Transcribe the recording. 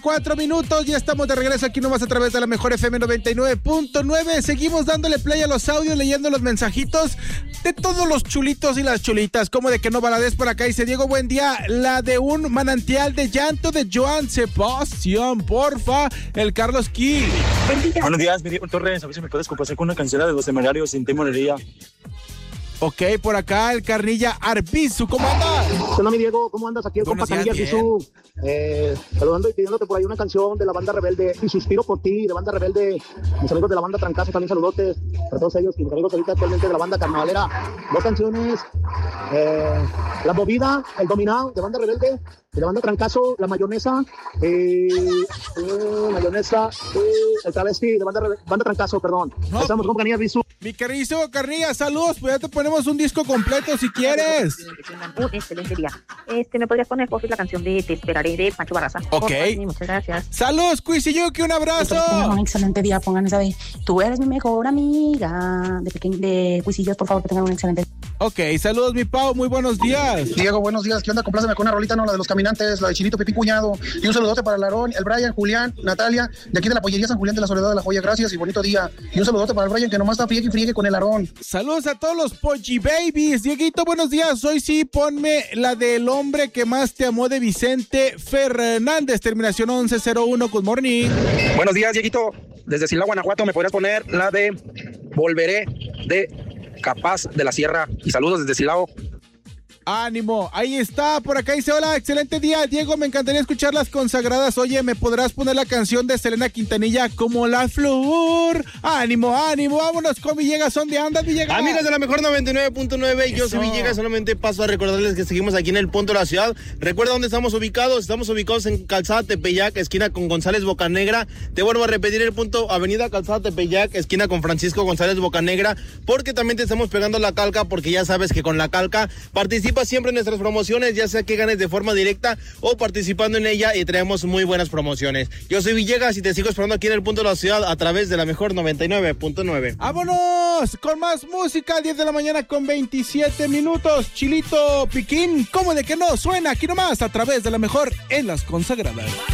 4 minutos. Ya estamos de regreso aquí nomás a través de la mejor FM 99.9. Seguimos dándole play a los audios, leyendo los mensajitos de todos los chulitos y las chulitas. Como de que no Valadez por acá. Dice Diego, buen día. La de un manantial de llanto de Joan Sebastián, porfa. El Carlos Key. Buenos días, mi Diego Torres. A ver si me puedes complacer con una canción de Los Temerarios, Sin Timonería. Ok, por acá el Carnilla Arbizu, ¿cómo andas? Hola, mi Diego, ¿cómo andas? Aquí el compa Carnilla Arbizu, saludando y pidiéndote por ahí una canción de la banda Rebelde, y Suspiro por ti, de banda Rebelde, mis amigos de la banda Trancazo, también saludotes para todos ellos, y mis amigos ahorita actualmente de la banda Carnavalera. 2 canciones, La Movida, El Dominado, de banda Rebelde, de la banda Trancazo, La Mayonesa, El Travesti, de banda Trancazo, perdón. No. Estamos con Carnilla Arbizu. Mi querido Carnilla, saludos, pues ya te ponemos un disco completo si quieres. Un excelente día. ¿Me podrías poner por fin la canción de Te Esperaré de Pancho Barraza? Ok. Muchas gracias. Saludos, Cuisilluki, un abrazo. Un excelente día, pongan esa de Tú eres mi mejor amiga de Cuisillos, por favor, que tengan un excelente día. Ok, saludos, mi Pau, muy buenos días. Diego, buenos días, ¿qué onda? Compláceme con una rolita, ¿no? La de los caminantes, la de Chinito, Pipí, Cuñado. Y un saludote para el Aarón, el Brian, Julián, Natalia, de aquí de la Pollería San Julián de la Soledad de la Joya, gracias y bonito día. Y un saludote para el Brian, que nomás está friegue con el Aarón. Saludos a todos los Pochi Babies. Dieguito, buenos días. Hoy sí, ponme la del hombre que más te amó de Vicente Fernández, terminación 1101. Good morning. Buenos días, Dieguito. Desde Silao, Guanajuato, ¿me podrías poner la de Volveré de Capaz de la Sierra? Y saludos desde Silao. Ánimo, ahí está, por acá dice, hola, excelente día, Diego, me encantaría escuchar las consagradas. Oye, ¿me podrás poner la canción de Selena Quintanilla, Como la Flor? Ánimo, vámonos con Villegas. ¿Dónde andas, Villegas? Amigos de la mejor 99.9, yo soy Villegas, solamente paso a recordarles que seguimos aquí en el punto de la ciudad. Recuerda dónde estamos ubicados en Calzada Tepeyac, esquina con González Bocanegra. Te vuelvo a repetir el punto, avenida Calzada Tepeyac, esquina con Francisco González Bocanegra, porque también te estamos pegando la calca, porque ya sabes que con la calca participa siempre en nuestras promociones, ya sea que ganes de forma directa o participando en ella, y traemos muy buenas promociones. Yo soy Villegas y te sigo esperando aquí en el punto de la ciudad a través de la mejor 99.9. ¡Vámonos! Con más música, 10 de la mañana con 27 minutos. Chilito Piquín, ¿cómo de que no? Suena aquí nomás a través de la mejor en las consagradas.